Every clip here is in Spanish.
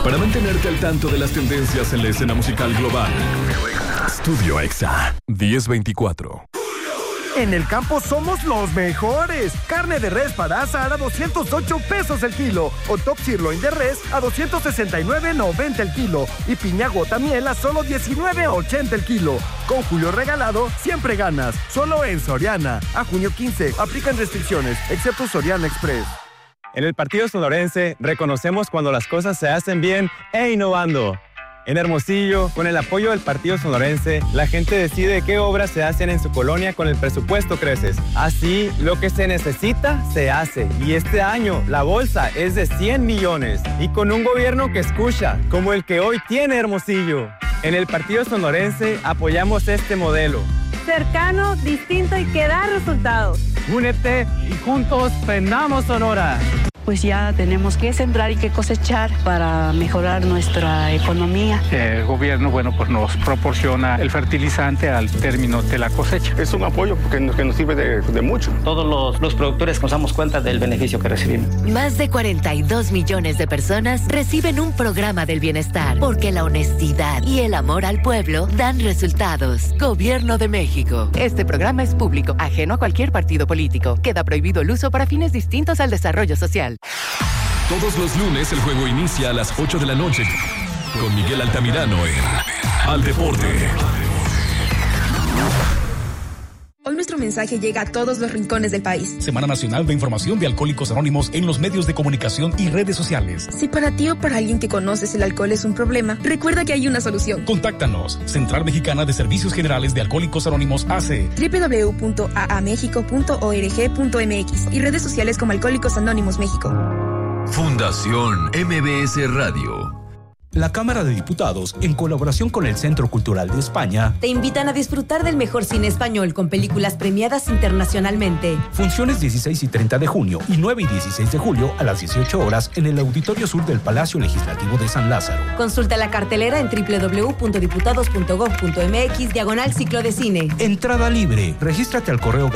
para mantenerte al tanto de las tendencias en la escena musical global. Estudio Exa 1024. En el campo somos los mejores. Carne de res para asar a 208 pesos el kilo. O top sirloin de res a 269.90 el kilo. Y piña gota miel a solo 19.80 el kilo. Con Julio Regalado, siempre ganas. Solo en Soriana. A junio 15. Aplican restricciones, excepto Soriana Express. En el Partido Sonorense reconocemos cuando las cosas se hacen bien e innovando. En Hermosillo, con el apoyo del Partido Sonorense, la gente decide qué obras se hacen en su colonia con el presupuesto Creces. Así, lo que se necesita, se hace. Y este año, la bolsa es de 100 millones. Y con un gobierno que escucha, como el que hoy tiene Hermosillo. En el Partido Sonorense apoyamos este modelo. Cercano, distinto y que da resultados. Únete y juntos prendamos Sonora. Pues ya tenemos que sembrar y que cosechar para mejorar nuestra economía. El gobierno, pues nos proporciona el fertilizante al término de la cosecha. Es un apoyo que nos sirve de mucho. Todos los productores nos damos cuenta del beneficio que recibimos. Más de 42 millones de personas reciben un programa del bienestar, porque la honestidad y el amor al pueblo dan resultados. Gobierno de México. Este programa es público, ajeno a cualquier partido político. Queda prohibido el uso para fines distintos al desarrollo social. Todos los lunes el juego inicia a las 8 de la noche con Miguel Altamirano en Al Deporte. Hoy nuestro mensaje llega a todos los rincones del país. Semana Nacional de Información de Alcohólicos Anónimos en los medios de comunicación y redes sociales. Si para ti o para alguien que conoces el alcohol es un problema, recuerda que hay una solución. Contáctanos. Central Mexicana de Servicios Generales de Alcohólicos Anónimos AC. www.aamexico.org.mx y redes sociales como Alcohólicos Anónimos México. Fundación MBS Radio. La Cámara de Diputados, en colaboración con el Centro Cultural de España, te invitan a disfrutar del mejor cine español con películas premiadas internacionalmente. Funciones 16 y 30 de junio y 9 y 16 de julio a las 18 horas en el Auditorio Sur del Palacio Legislativo de San Lázaro. Consulta la cartelera en www.diputados.gov.mx/ciclo de cine. Entrada libre. Regístrate al correo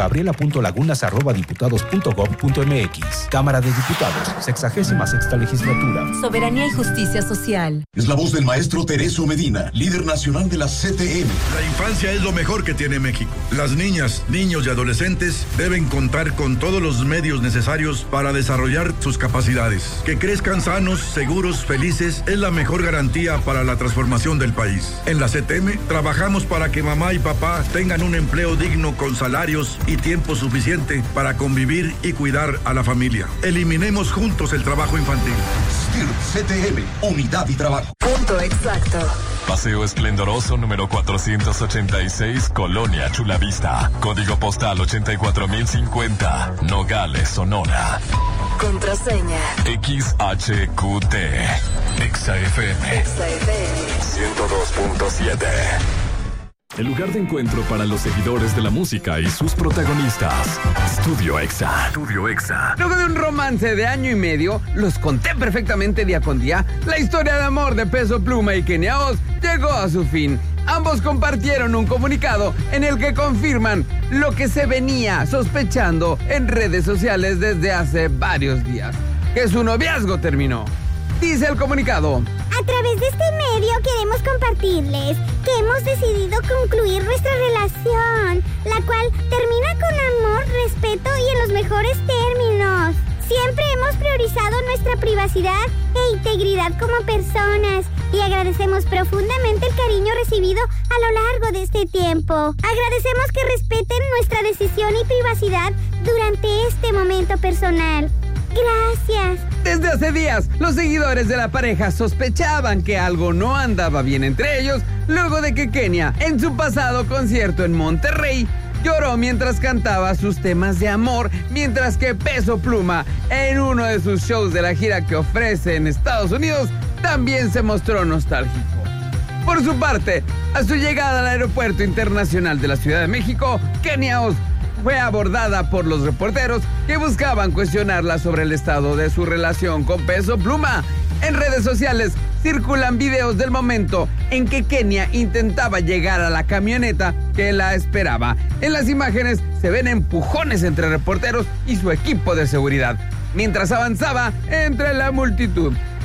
gabriela.lagunas@diputados.gov.mx. Cámara de Diputados, 66ª Legislatura. Soberanía y justicia social. Es la voz del maestro Tereso Medina, líder nacional de la CTM. La infancia es lo mejor que tiene México. Las niñas, niños y adolescentes deben contar con todos los medios necesarios para desarrollar sus capacidades. Que crezcan sanos, seguros, felices es la mejor garantía para la transformación del país. En la CTM trabajamos para que mamá y papá tengan un empleo digno con salarios y tiempo suficiente para convivir y cuidar a la familia. Eliminemos juntos el trabajo infantil. CTM, unidad y trabajo. Punto exacto. Paseo Esplendoroso número 486, Colonia Chulavista. Código postal 84050, Nogales, Sonora. Contraseña. XHQT. XFM. 102.7. El lugar de encuentro para los seguidores de la música y sus protagonistas. Estudio Exa. Estudio Exa. Luego de un romance de año y medio, los conté perfectamente día con día, la historia de amor de Peso Pluma y Kenia Oz llegó a su fin. Ambos compartieron un comunicado en el que confirman lo que se venía sospechando en redes sociales desde hace varios días, que su noviazgo terminó. Dice el comunicado: a través de este medio queremos compartirles que hemos decidido concluir nuestra relación, la cual termina con amor, respeto y en los mejores términos. Siempre hemos priorizado nuestra privacidad e integridad como personas y agradecemos profundamente el cariño recibido a lo largo de este tiempo. Agradecemos que respeten nuestra decisión y privacidad durante este momento personal. Gracias. Desde hace días, los seguidores de la pareja sospechaban que algo no andaba bien entre ellos, luego de que Kenia, en su pasado concierto en Monterrey, lloró mientras cantaba sus temas de amor, mientras que Peso Pluma, en uno de sus shows de la gira que ofrece en Estados Unidos, también se mostró nostálgico. Por su parte, a su llegada al Aeropuerto Internacional de la Ciudad de México, Kenia Oz fue abordada por los reporteros que buscaban cuestionarla sobre el estado de su relación con Peso Pluma. En redes sociales circulan videos del momento en que Kenia intentaba llegar a la camioneta que la esperaba. En las imágenes se ven empujones entre reporteros y su equipo de seguridad, mientras avanzaba entre la multitud.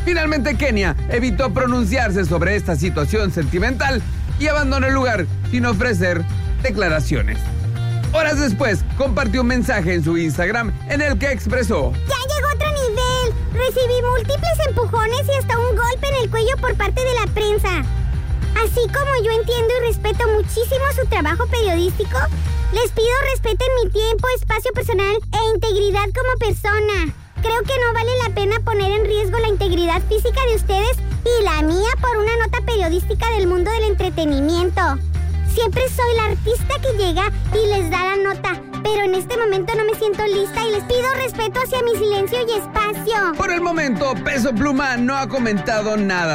Finalmente, Kenia evitó pronunciarse sobre esta situación sentimental y abandonó el lugar sin ofrecer declaraciones. Horas después, compartió un mensaje en su Instagram en el que expresó: ¡Ya llegó otro nivel! Recibí múltiples empujones y hasta un golpe en el cuello por parte de la prensa. Así como yo entiendo y respeto muchísimo su trabajo periodístico, les pido respeten mi tiempo, espacio personal e integridad como persona. Creo que no vale la pena poner en riesgo la integridad física de ustedes y la mía por una nota periodística del mundo del entretenimiento. Siempre soy la artista que llega y les da la nota, pero en este momento no me siento lista y les pido respeto hacia mi silencio y espacio. Por el momento, Peso Pluma no ha comentado nada